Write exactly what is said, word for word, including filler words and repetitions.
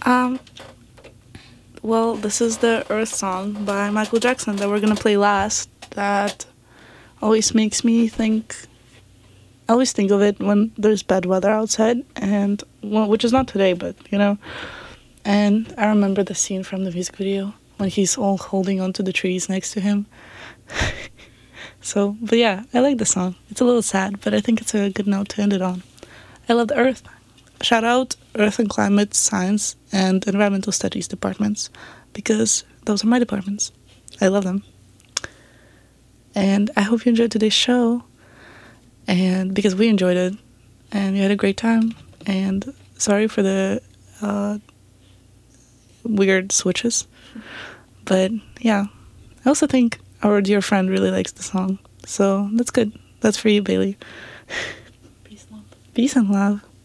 Um, well, this is the Earth song by Michael Jackson that we're gonna play last. That always makes me think. I always think of it when there's bad weather outside, and well, which is not today, but you know. And I remember the scene from the music video when he's all holding onto the trees next to him. So, but yeah, I like the song. It's a little sad, but I think it's a good note to end it on. I love the Earth. Shout out Earth and Climate Science and Environmental Studies departments, because those are my departments. I love them. And I hope you enjoyed today's show, and because we enjoyed it, and we had a great time. And sorry for the uh, weird switches, but yeah, I also think our dear friend really likes the song, so that's good. That's for you, Bailey. Peace and love. Peace and love.